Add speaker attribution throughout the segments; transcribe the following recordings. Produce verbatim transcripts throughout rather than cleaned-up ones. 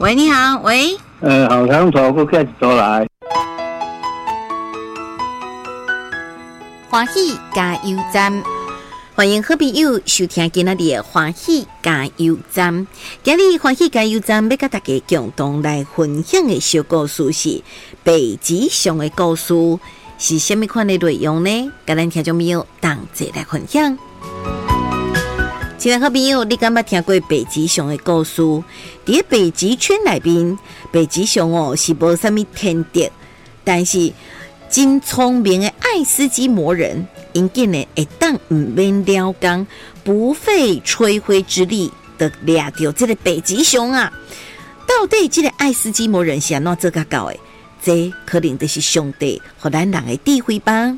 Speaker 1: 喂，你好，喂。
Speaker 2: 呃，后生头我开一组来。
Speaker 1: 欢喜加油站，欢迎好朋友收听今仔日的欢喜加油站。今日欢喜加油站要甲大家共同来分享的小故事是北极熊的故事，是什么款的内容呢？甲咱听众朋友同齐来分享。亲爱好朋友，你敢捌听过北极熊的故事？伫北极圈内面，北极熊哦是无啥物天敌，但是真聪明的爱斯基摩人，因竟然会当唔免了工，不费吹灰之力的掠到这个北极熊啊！到底这个爱斯基摩人是安怎做甲到的？这可能就是上帝和咱人的智慧吧。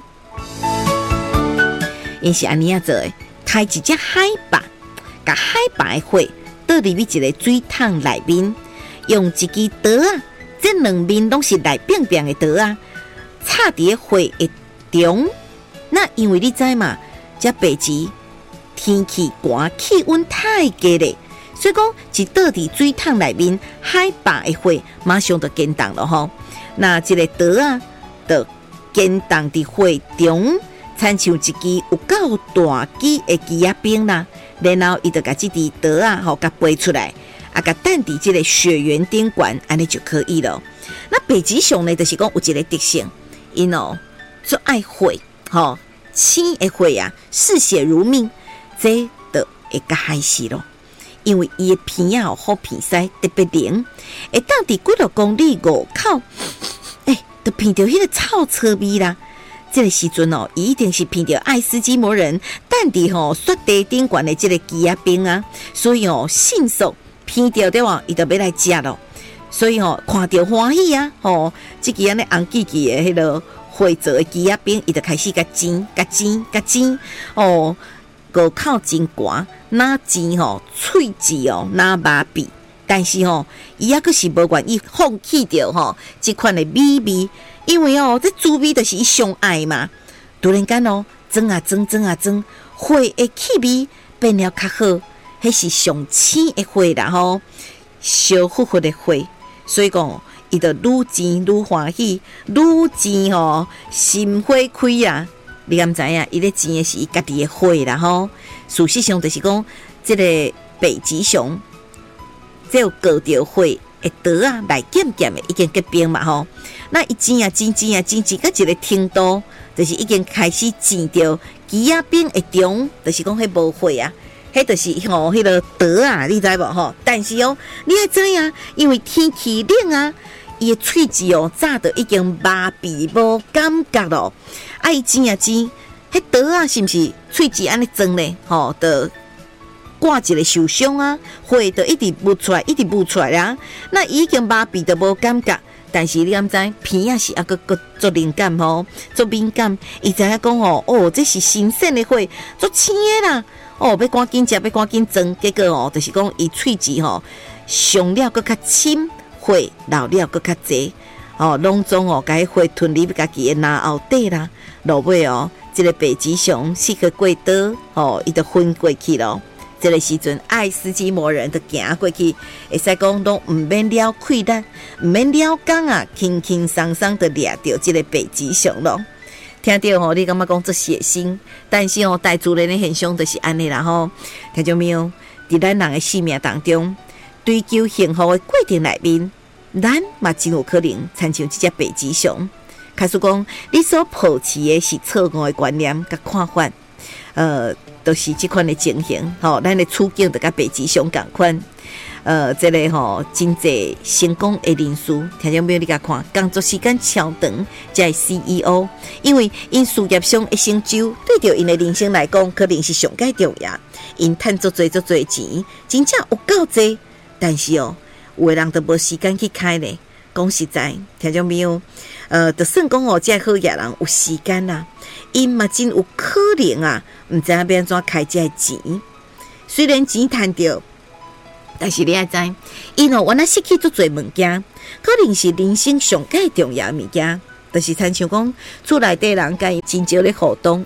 Speaker 1: 因是安尼样做的，开一只海拔，甲海拔的火倒入去一个水桶内面，用一支刀啊，这两面拢是来扁扁的刀啊。插伫火的中，那因为你知嘛，这北极天气寒，气温太低咧，所以讲一倒伫水桶内面，海拔的火马上就见动了吼。那这个刀啊，就见动伫火中，参像一支有够大支的枝仔兵啦，然后伊就甲这支刀啊，吼，甲飞出来，啊，甲弹伫这个雪原顶管，安尼就可以了。那北极熊呢，就是讲有一个特性。因哦，最爱火，吼，青的火啊，嗜血如命，这就会甲害死咯。因为伊的鼻啊好鼻塞，特别灵，会当伫几多公里外口，诶，就闻到迄个臭车味啦。这个时阵哦，伊一定是闻到爱斯基摩人等伫吼雪地顶悬的这个枝仔兵啊，所以哦，迅速闻到的话，伊就要来食咯。所以吼，看到欢喜啊！吼，即个安尼红记记的迄个火做的枝仔边，伊就开始甲煎、甲煎、甲煎哦，个口真寒，那煎吼喙质哦，那麻痹，但是吼，伊还阁是无愿意放弃掉吼即款的美味，因为哦，这滋味就是伊上爱嘛。突然间哦，蒸啊蒸，蒸啊蒸，火的气味变了较好，迄是上青的火啦吼，烧乎乎的火。所以讲，伊就愈煎愈欢喜，愈煎吼心花开啊！你敢知影？伊咧煎的是伊家己的火啦吼。事实上就是讲，这个北极熊，只有割掉火的刀啊，来渐渐的已经结冰嘛吼。那一煎啊煎煎啊煎煎到一个程度，就是已经开始煎掉枝仔冰的中，就是讲迄无火啊。迄就是吼，迄个刀啊，你知无吼？但是哦，你要知影，因为天气冷啊，伊的喙质哦，早就已经麻痹无感觉咯。啊，伊煎啊煎，迄刀啊，是毋是喙质安尼装咧？吼，就挂一个受伤啊，火就一直冒出来，一直冒出来啦。那已经麻痹就无感觉，但是你敢知鼻啊是啊个个足敏感吼，足敏感，伊知影讲吼，哦，这是新鲜的火，足青的啦。哦，要赶紧食，要赶紧装，结果哦，就是讲伊喙质吼上了，搁较深，火老了，搁较济，哦，拢总哦，甲迄火吞入家己的脑后底啦，落尾哦，这个北极熊四个过刀，哦，伊就昏过去咯。这个时阵，爱斯基摩人就行过去，会使讲拢毋免了困难，毋免了工啊，轻轻松松就掠到这个北极熊咯。听到吼，你感觉讲做血腥，但是吼，大自然的现象就是安尼啦吼。听到没有？伫咱人的生命当中，追求幸福的过程内面，咱嘛真有可能参像这只北极熊。假使讲，你所抱持的是错误的观念甲看法，呃，都、就是这款的情形。吼、哦，咱的处境就甲北极熊同款。呃，这个吼、哦，真济成功的人士，听众朋友你甲看，工作时间超长，才是 C E O， 因为因事业上的成就，对着因的人生来讲，可能是上界重要。因赚足多足多钱，真正有够多，但是哦，有的人都无时间去开咧。讲实在，听众朋友，呃，就算讲哦，这好野人有时间啦，因嘛真有可能啊，唔知影要安怎开这钱。虽然钱赚着。但是你也知，因哦，原来失去足侪物件，可能是人生上界重要的物件，就是亲像讲，厝内底人甲伊真少咧互动，